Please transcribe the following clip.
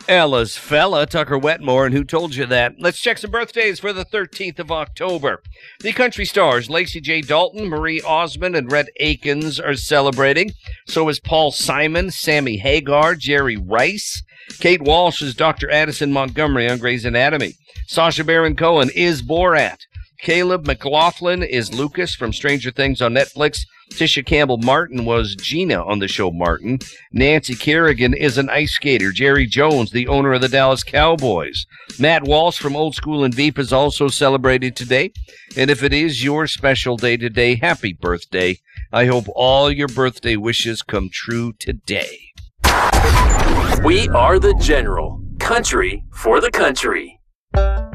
Ella's fella, Tucker Wetmore, and who told you that? Let's check some birthdays for the 13th of October. The country stars Lacey J. Dalton, Marie Osmond, and Rhett Akins are celebrating. So is Paul Simon, Sammy Hagar, Jerry Rice. Kate Walsh is Dr. Addison Montgomery on Grey's Anatomy. Sacha Baron Cohen is Borat. Caleb McLaughlin is Lucas from Stranger Things on Netflix. Tisha Campbell-Martin was Gina on the show Martin. Nancy Kerrigan is an ice skater. Jerry Jones, the owner of the Dallas Cowboys. Matt Walsh from Old School and Veep is also celebrated today. And if it is your special day today, happy birthday. I hope all your birthday wishes come true today. We are the General. Country for the country.